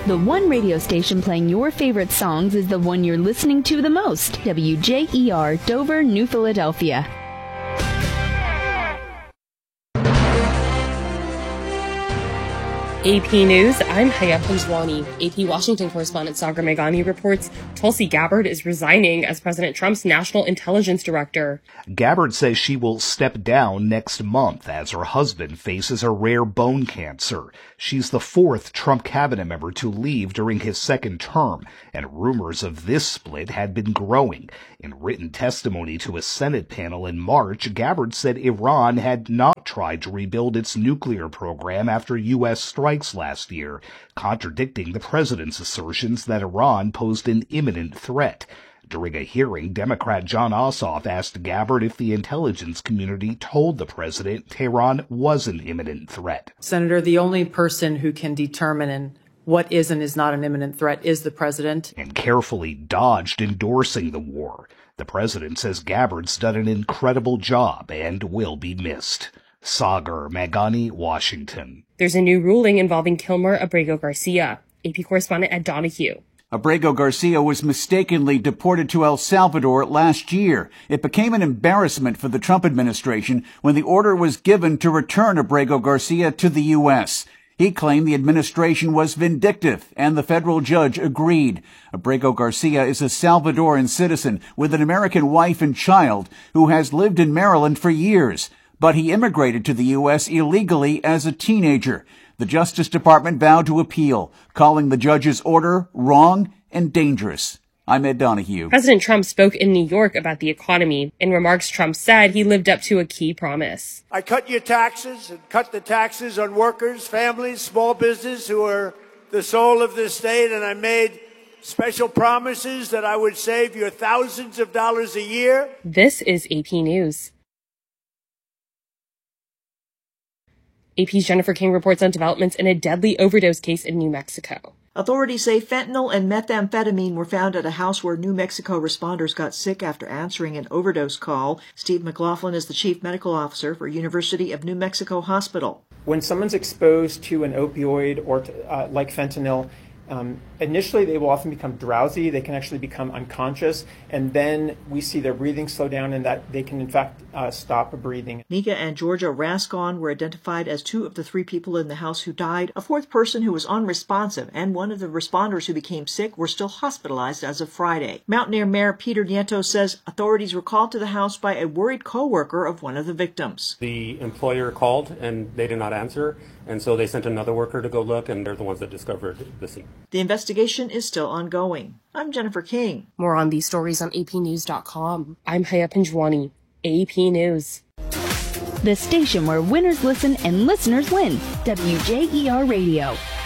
The one radio station playing your favorite songs is the one you're listening to the most. WJER, Dover, New Philadelphia. AP News, I'm Haya Panjwani. AP Washington correspondent Sagar Meghani reports Tulsi Gabbard is resigning as President Trump's National Intelligence Director. Gabbard says she will step down next month as her husband faces a rare bone cancer. She's the fourth Trump cabinet member to leave during his second term, and rumors of this split had been growing. In written testimony to a Senate panel in March, Gabbard said Iran had not tried to rebuild its nuclear program after U.S. strikes last year, contradicting the president's assertions that Iran posed an imminent threat. During a hearing, Democrat Jon Ossoff asked Gabbard if the intelligence community told the president Tehran was an imminent threat. Senator, the only person who can determine what is and is not an imminent threat is the president. And carefully dodged endorsing the war. The president says Gabbard's done an incredible job and will be missed. Sagar Meghani, Washington. There's a new ruling involving Kilmer Abrego Garcia. AP correspondent Ed Donahue. Abrego Garcia was mistakenly deported to El Salvador last year. It became an embarrassment for the Trump administration when the order was given to return Abrego Garcia to the U.S. He claimed the administration was vindictive, and the federal judge agreed. Abrego Garcia is a Salvadoran citizen with an American wife and child who has lived in Maryland for years, but he immigrated to the U.S. illegally as a teenager. The Justice Department vowed to appeal, calling the judge's order wrong and dangerous. I'm Ed Donahue. President Trump spoke in New York about the economy. In remarks, Trump said he lived up to a key promise. I cut your taxes and cut the taxes on workers, families, small business who are the soul of this state, and I made special promises that I would save you thousands of dollars a year. This is AP News. AP's Jennifer King reports on developments in a deadly overdose case in New Mexico. Authorities say fentanyl and methamphetamine were found at a house where New Mexico responders got sick after answering an overdose call. Steve McLaughlin is the chief medical officer for University of New Mexico Hospital. When someone's exposed to an opioid or like fentanyl, initially they will often become drowsy. They can actually become unconscious, and then we see their breathing slow down and that they can in fact stop breathing. Nika and Georgia Rascon were identified as two of the three people in the house who died. A fourth person who was unresponsive and one of the responders who became sick were still hospitalized as of Friday. Mountaineer Mayor Peter Nieto says authorities were called to the house by a worried co-worker of one of the victims. The employer called and they did not answer, and so they sent another worker to go look, and they're the ones that discovered the scene. The investigation is still ongoing. I'm Jennifer King. More on these stories on apnews.com. I'm Haya Panjwani. AP News. The station where winners listen and listeners win. WJER Radio.